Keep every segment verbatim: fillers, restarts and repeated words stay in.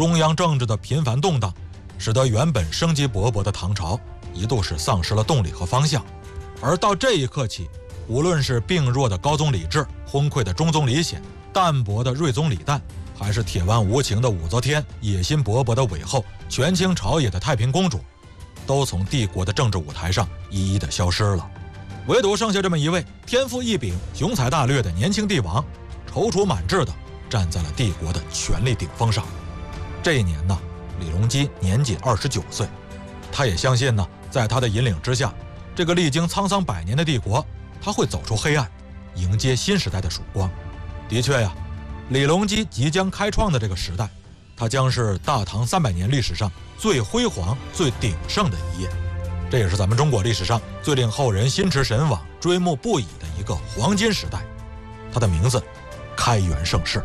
中央政治的频繁动荡，使得原本生机勃勃的唐朝一度是丧失了动力和方向。而到这一刻起，无论是病弱的高宗李治、昏聩的中宗李显、淡泊的睿宗李旦，还是铁腕无情的武则天、野心勃勃的韦后、权倾朝野的太平公主，都从帝国的政治舞台上一一的消失了。唯独剩下这么一位天赋异禀、雄才大略的年轻帝王，踌躇满志的站在了帝国的权力顶峰上。这一年呢，李隆基年仅二十九岁，他也相信呢，在他的引领之下，这个历经沧桑百年的帝国，他会走出黑暗，迎接新时代的曙光。的确呀，李隆基即将开创的这个时代，它将是大唐三百年历史上最辉煌、最鼎盛的一页。这也是咱们中国历史上最令后人心驰神往、追慕不已的一个黄金时代。它的名字，开元盛世。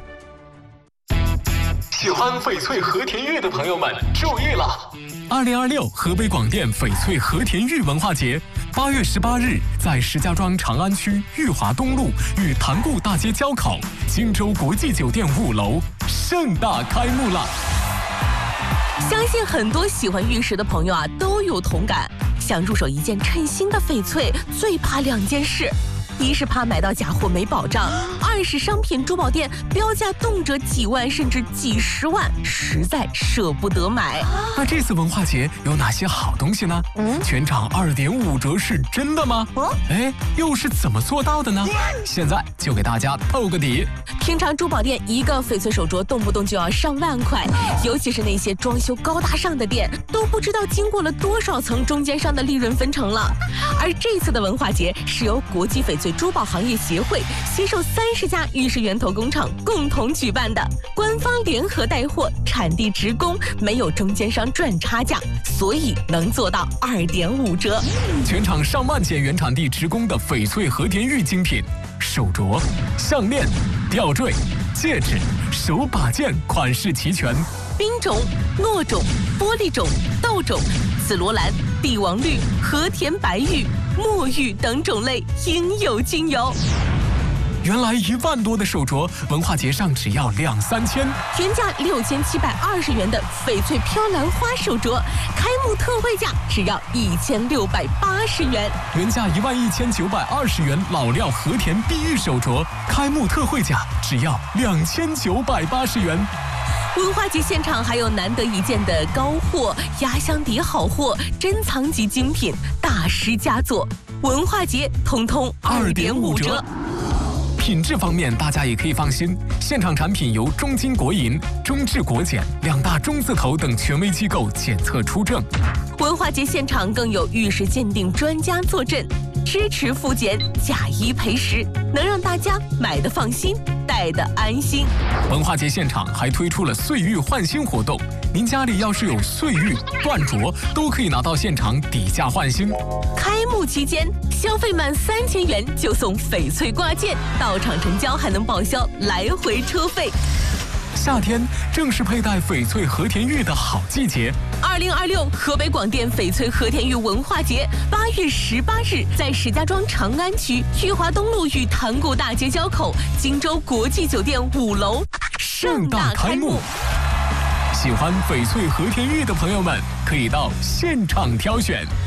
喜欢翡翠和田玉的朋友们注意了！ 二零二六河北广电翡翠和田玉文化节，八月十八日在石家庄长安区裕华东路与塘沽大街交口荆州国际酒店五楼盛大开幕了。 相信很多喜欢玉石的朋友啊都有同感。想入手一件称心的翡翠，最怕两件事。一是怕买到假货没保障，二是商品珠宝店标价动辄几万甚至几十万，实在舍不得买。 那这次文化节有哪些好东西呢？嗯，全场二点五折是真的吗？哦，哎，又是怎么做到的呢？现在就给大家透个底。 平常珠宝店一个翡翠手镯动不动就要上万块，尤其是那些装修高大上的店，都不知道经过了多少层中间商的利润分成了。而这次的文化节是由国际翡翠珠宝行业协会携手三十家玉石源头工厂共同举办的，官方联合带货，产地直供，没有中间商赚差价，所以能做到二点五折。 全场上万件原产地直供的翡翠和田玉精品，手镯、项链、吊坠、戒指、手把件款式齐全， 冰种、糯种、玻璃种、豆种、紫罗兰、帝王绿、和田白玉、墨玉等种类应有尽有。 原来一万多的手镯，文化节上只要两三千， 原价六千七百二十元的翡翠飘兰花手镯，开幕特惠价只要一千六百八十元。 原价一万一千九百二十元老料和田碧玉手镯，开幕特惠价只要两千九百八十元。 文化节现场还有难得一见的高货、压箱底好货、珍藏级精品、大师佳作，文化节通通二点五折。 品质方面，大家也可以放心，现场产品由中金国银、中智国检两大中字头等权威机构检测出证。 文化节现场更有玉石鉴定专家坐镇，支持复检、假一赔十，能让大家买得放心，戴得安心。 文化节现场还推出了岁玉换新活动，您家里要是有岁玉、断镯，都可以拿到现场底价换新。 开幕期间，消费满三千元就送翡翠挂件，到场成交还能报销来回车费。 夏天正是佩戴翡翠和田玉的好季节。 二零二六河北广电翡翠和田玉文化节，八月十八日在石家庄长安区裕华东路与塘沽大街交口荆州国际酒店五楼盛大开幕。 喜欢翡翠和田玉的朋友们，可以到现场挑选。